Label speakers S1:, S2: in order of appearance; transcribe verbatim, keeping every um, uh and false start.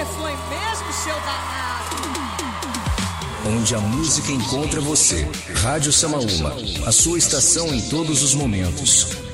S1: foi mesmo, seu danado.
S2: Onde a música encontra você. Rádio Samaúma, a sua estação em todos os momentos.